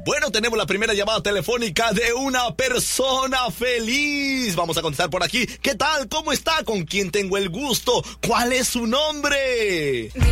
Bueno, tenemos la primera llamada telefónica de una persona feliz. Vamos a contestar por aquí. ¿Qué tal? ¿Cómo está? ¿Con quién tengo el gusto? ¿Cuál es su nombre?